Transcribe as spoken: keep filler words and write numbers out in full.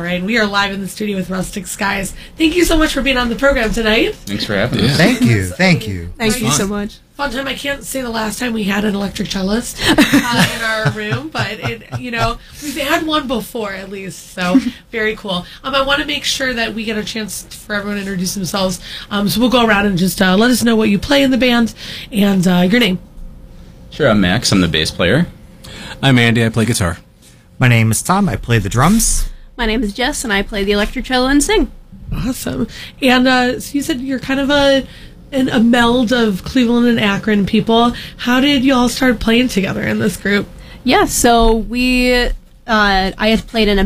right, we are live in the studio with Rustic Skies. Thank you so much for being on the program tonight. Thanks for having us. Thank you, thank you. Thank you so much. Fun time. I can't say the last time we had an electric cellist uh, in our room, but it, you know, we've had one before at least, so very cool. Um, I want to make sure that we get a chance for everyone to introduce themselves, um, so we'll go around and just uh, let us know what you play in the band and uh, your name. Sure, I'm Max. I'm the bass player. I'm Andy. I play guitar. My name is Tom. I play the drums. My name is Jess, and I play the electric cello and sing. Awesome. And uh, so you said you're kind of a an, a meld of Cleveland and Akron people. How did you all start playing together in this group? Yeah, so we, uh, I had played in a